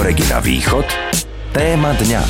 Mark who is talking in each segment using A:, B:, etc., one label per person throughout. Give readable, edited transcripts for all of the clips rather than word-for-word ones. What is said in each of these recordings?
A: Regina Východ. Téma dňa.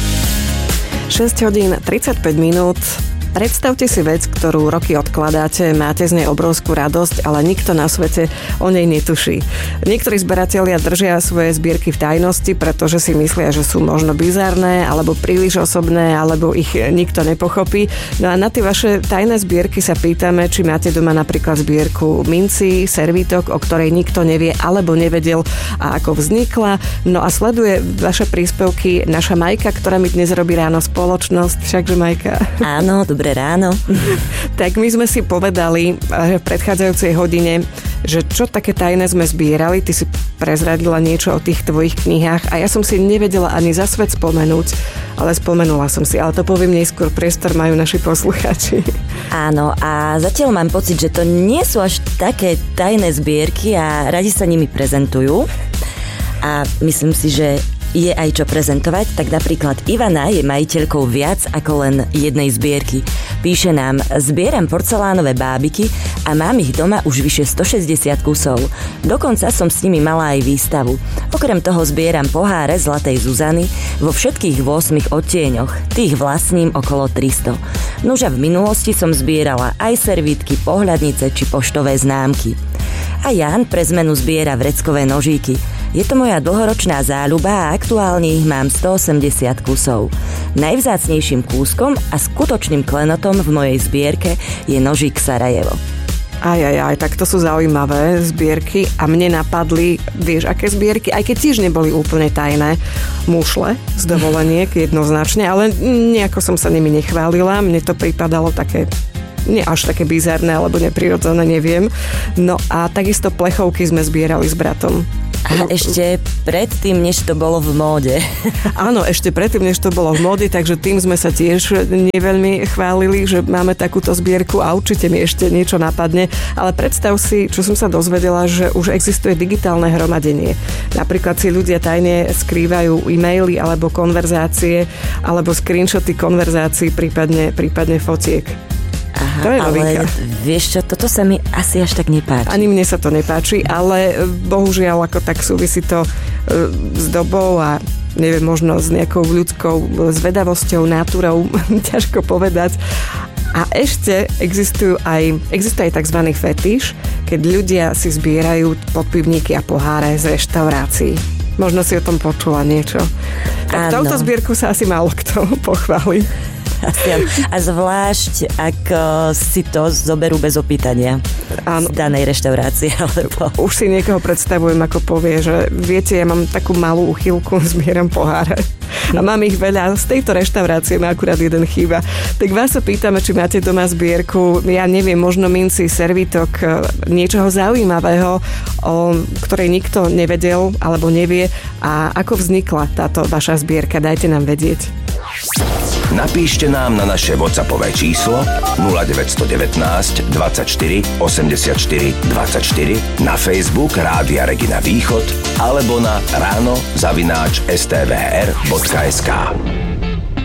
B: 6 hodín 35 minút. Predstavte si vec, ktorú roky odkladáte, máte z nej obrovskú radosť, ale nikto na svete o nej netuší. Niektorí zberatelia držia svoje zbierky v tajnosti, pretože si myslia, že sú možno bizarné, alebo príliš osobné, alebo ich nikto nepochopí. No a na tie vaše tajné zbierky sa pýtame, či máte doma napríklad zbierku mincí, servítok, o ktorej nikto nevie alebo nevedel a ako vznikla. No a sleduje vaše príspevky naša Majka, ktorá mi dnes robí ráno spoločnosť. Všakže Majka.
C: Áno, dobré ráno.
B: Tak my sme si povedali v predchádzajúcej hodine, že čo také tajné sme zbierali. Ty si prezradila niečo o tých tvojich knihách a ja som si nevedela ani za svet spomenúť, ale spomenula som si, ale to poviem neskôr, priestor majú naši poslucháči.
C: Áno, a zatiaľ mám pocit, že to nie sú až také tajné zbierky a radi sa nimi prezentujú. A myslím si, že je aj čo prezentovať, tak napríklad Ivana je majiteľkou viac ako len jednej zbierky. Píše nám: zbieram porcelánové bábiky a mám ich doma už vyše 160 kusov. Dokonca som s nimi mala aj výstavu. Okrem toho zbieram poháre zlatej Zuzany vo všetkých 8 odtieňoch. Tých vlastním okolo 300. Nuža v minulosti som zbierala aj servítky, pohľadnice či poštové známky. A Jan pre zmenu zbiera vreckové nožíky. Je to moja dlhoročná záľuba a aktuálne ich mám 180 kusov. Najvzácnejším kúskom a skutočným klenotom v mojej zbierke je nožík Sarajevo.
B: Aj, tak to sú zaujímavé zbierky a mne napadli, vieš, aké zbierky, aj keď tiež neboli úplne tajné, mušle z dovoleniek jednoznačne, ale nejako som sa nimi nechválila, mne to pripadalo také nie až také bizarné alebo neprirodzené, neviem. No a takisto plechovky sme zbierali s bratom.
C: A ešte predtým, než to bolo v móde.
B: Áno, ešte predtým, než to bolo v móde, takže tým sme sa tiež neveľmi chválili, že máme takúto zbierku a určite mi ešte niečo napadne. Ale predstav si, čo som sa dozvedela, že už existuje digitálne hromadenie. Napríklad si ľudia tajne skrývajú e-maily alebo konverzácie, alebo screenshoty konverzácií, prípadne fotiek.
C: Aha, ale vieš čo, toto sa mi asi až tak nepáči.
B: Ani mne sa to nepáči, ale bohužiaľ ako tak súvisí to s dobou a neviem, možno s nejakou ľudskou zvedavosťou, náturou, ťažko povedať. A ešte existuje aj tzv. Fetiš, keď ľudia si zbierajú podpivníky a poháre z reštaurácií. Možno si o tom počula niečo. Tak touto zbierku sa asi málo kto pochváli.
C: A zvlášť, ak si to zoberú bez opýtania.
B: Áno.
C: Z danej reštaurácie. Alebo...
B: Už si niekoho predstavujem, ako povie, že viete, ja mám takú malú uchylku, zbieram poháre. A mám ich veľa. Z tejto reštaurácie ma akurát jeden chýba. Tak vás sa pýtame, či máte doma zbierku, ja neviem, možno minci, servítok, niečoho zaujímavého, o ktorej nikto nevedel alebo nevie. A ako vznikla táto vaša zbierka? Dajte nám vedieť.
A: Napíšte nám na naše WhatsAppové číslo 0919 24 84 24, na Facebook Rádia Regina Východ alebo na ráno@stvr.sk.